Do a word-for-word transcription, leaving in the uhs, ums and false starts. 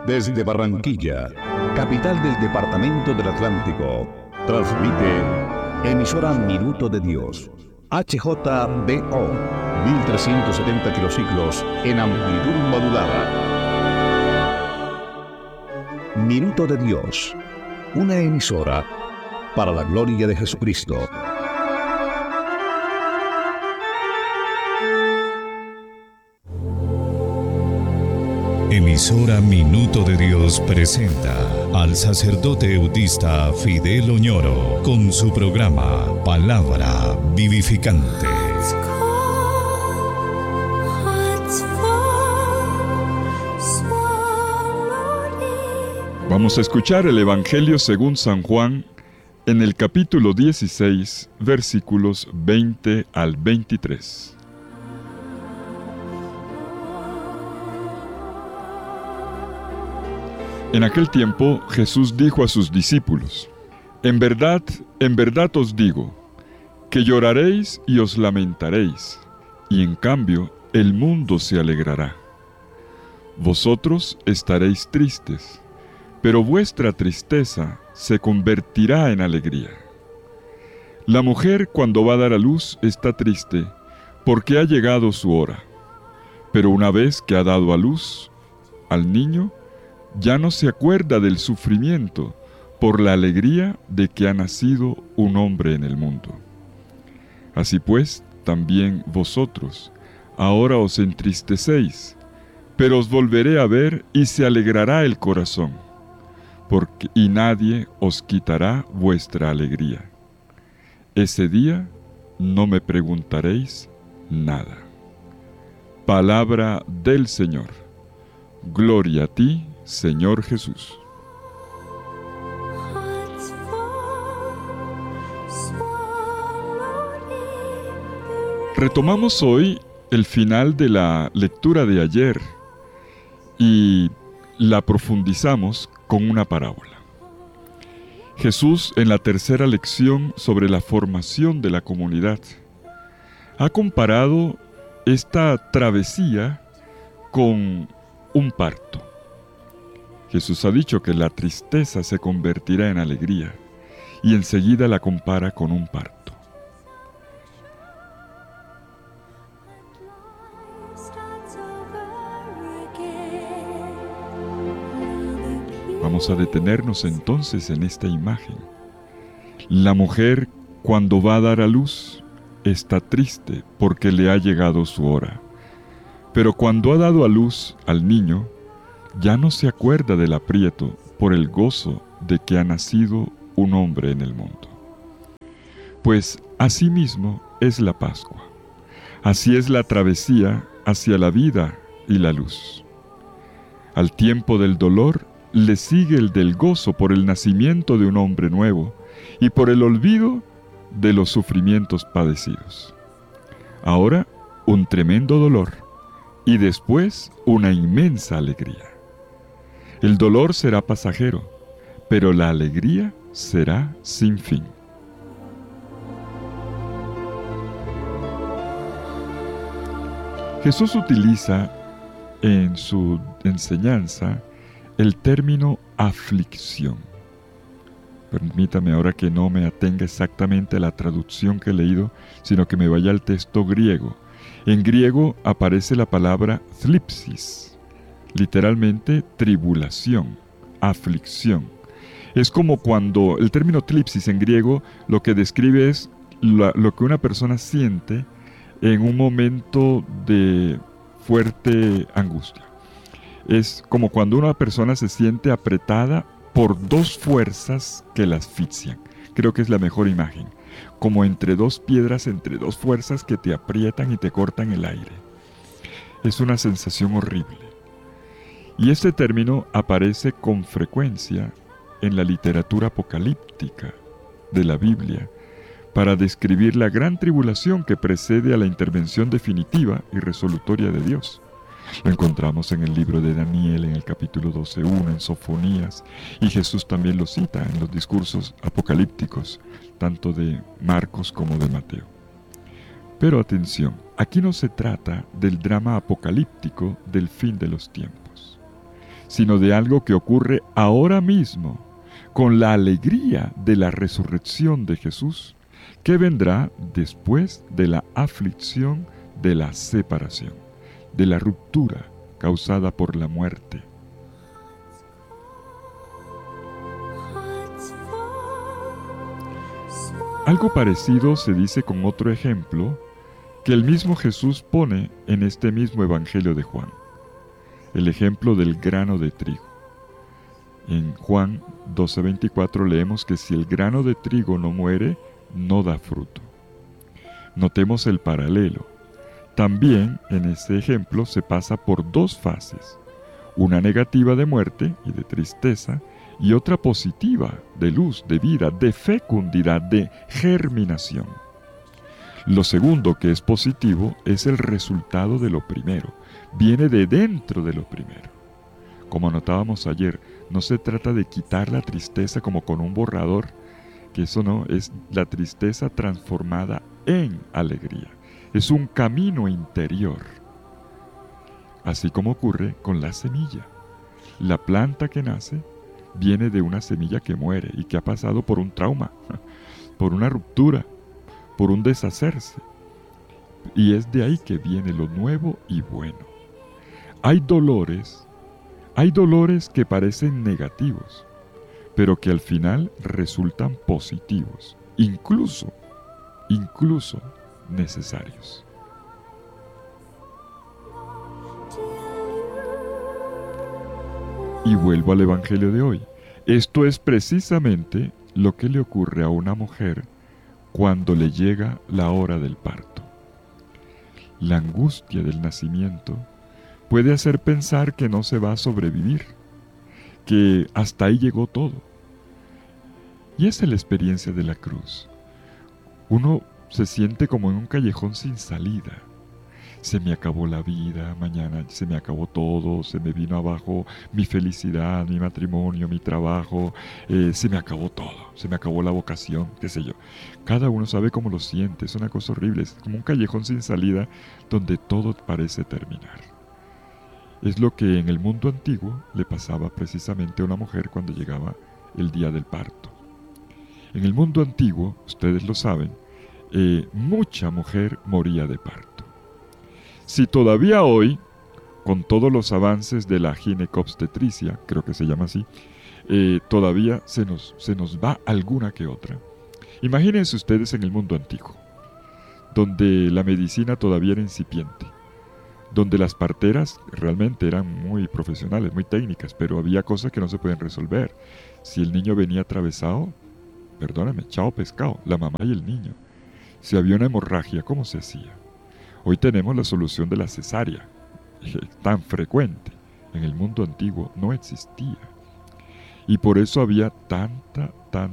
Desde Barranquilla, capital del Departamento del Atlántico, transmite emisora Minuto de Dios, H J B O, mil trescientos setenta kilociclos en amplitud modulada. Minuto de Dios, una emisora para la gloria de Jesucristo. Emisora Minuto de Dios presenta al sacerdote eudista Fidel Oñoro con su programa Palabra Vivificante. Vamos a escuchar el Evangelio según San Juan en el capítulo dieciséis, versículos veinte al veintitrés. En aquel tiempo Jesús dijo a sus discípulos: En verdad, en verdad os digo, que lloraréis y os lamentaréis, y en cambio el mundo se alegrará. Vosotros estaréis tristes, pero vuestra tristeza se convertirá en alegría. La mujer cuando va a dar a luz está triste, porque ha llegado su hora. Pero una vez que ha dado a luz al niño, ya no se acuerda del sufrimiento por la alegría de que ha nacido un hombre en el mundo. Así pues, también vosotros, ahora os entristecéis, pero os volveré a ver y se alegrará el corazón, porque, y nadie os quitará vuestra alegría. Ese día no me preguntaréis nada. Palabra del Señor. Gloria a ti, Señor Jesús. Retomamos hoy el final de la lectura de ayer y la profundizamos con una parábola. Jesús, en la tercera lección sobre la formación de la comunidad, ha comparado esta travesía con un parto. Jesús ha dicho que la tristeza se convertirá en alegría y enseguida la compara con un parto. Vamos a detenernos entonces en esta imagen. La mujer, cuando va a dar a luz, está triste porque le ha llegado su hora. Pero cuando ha dado a luz al niño, ya no se acuerda del aprieto por el gozo de que ha nacido un hombre en el mundo. Pues así mismo es la Pascua. Así es la travesía hacia la vida y la luz. Al tiempo del dolor le sigue el del gozo por el nacimiento de un hombre nuevo y por el olvido de los sufrimientos padecidos. Ahora un tremendo dolor y después una inmensa alegría. El dolor será pasajero, pero la alegría será sin fin. Jesús utiliza en su enseñanza el término aflicción. Permítame ahora que no me atenga exactamente a la traducción que he leído, sino que me vaya al texto griego. En griego aparece la palabra thlipsis, literalmente tribulación, aflicción. Es como cuando el término thlipsis en griego lo que describe es lo, lo que una persona siente en un momento de fuerte angustia. Es como cuando una persona se siente apretada por dos fuerzas que la asfixian. Creo que es la mejor imagen. Como entre dos piedras, entre dos fuerzas que te aprietan y te cortan el aire. Es una sensación horrible. Y este término aparece con frecuencia en la literatura apocalíptica de la Biblia para describir la gran tribulación que precede a la intervención definitiva y resolutoria de Dios. Lo encontramos en el libro de Daniel, en el capítulo doce uno, en Sofonías, y Jesús también lo cita en los discursos apocalípticos, tanto de Marcos como de Mateo. Pero atención, aquí no se trata del drama apocalíptico del fin de los tiempos, sino de algo que ocurre ahora mismo, con la alegría de la resurrección de Jesús, que vendrá después de la aflicción de la separación, de la ruptura causada por la muerte. Algo parecido se dice con otro ejemplo que el mismo Jesús pone en este mismo Evangelio de Juan, el ejemplo del grano de trigo. En Juan doce veinticuatro leemos que si el grano de trigo no muere, no da fruto. Notemos el paralelo. También en este ejemplo se pasa por dos fases, una negativa de muerte y de tristeza, y otra positiva de luz, de vida, de fecundidad, de germinación. Lo segundo, que es positivo, es el resultado de lo primero, viene de dentro de lo primero. Como notábamos ayer, no se trata de quitar la tristeza como con un borrador, que eso no, es la tristeza transformada en alegría. Es un camino interior. Así como ocurre con la semilla. La planta que nace viene de una semilla que muere y que ha pasado por un trauma, por una ruptura, por un deshacerse. Y es de ahí que viene lo nuevo y bueno. Hay dolores, hay dolores que parecen negativos, pero que al final resultan positivos, incluso, incluso necesarios. Y vuelvo al Evangelio de hoy. Esto es precisamente lo que le ocurre a una mujer cuando le llega la hora del parto. La angustia del nacimiento puede hacer pensar que no se va a sobrevivir, que hasta ahí llegó todo. Y esa es la experiencia de la cruz. Uno se siente como en un callejón sin salida. Se me acabó la vida, mañana se me acabó todo, se me vino abajo mi felicidad, mi matrimonio, mi trabajo, eh, se me acabó todo, se me acabó la vocación, qué sé yo. Cada uno sabe cómo lo siente, es una cosa horrible, es como un callejón sin salida donde todo parece terminar. Es lo que en el mundo antiguo le pasaba precisamente a una mujer cuando llegaba el día del parto. En el mundo antiguo, ustedes lo saben, eh, mucha mujer moría de parto. Si todavía hoy, con todos los avances de la ginecobstetricia, creo que se llama así, eh, todavía se nos, se nos va alguna que otra. Imagínense ustedes en el mundo antiguo, donde la medicina todavía era incipiente, donde las parteras realmente eran muy profesionales, muy técnicas, pero había cosas que no se pueden resolver. Si el niño venía atravesado, perdóname, chao pescado, la mamá y el niño. Si había una hemorragia, ¿cómo se hacía? Hoy tenemos la solución de la cesárea, tan frecuente. En el mundo antiguo no existía. Y por eso había tanta, tanta